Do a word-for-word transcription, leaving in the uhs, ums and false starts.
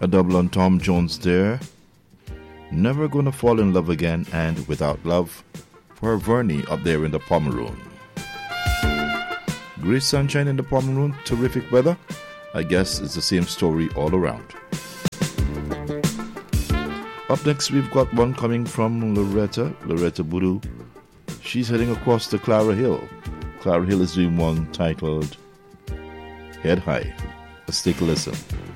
A double on Tom Jones there. Never Gonna Fall in Love Again and Without Love for Vernie up there in the Pomeroon. Great sunshine in the Pomeroon, terrific weather. I guess it's the same story all around. Up next, we've got one coming from Loretta, Loretta Boudou. She's heading across to Clara Hill. Clara Hill is doing one titled Head High. Let's take a listen.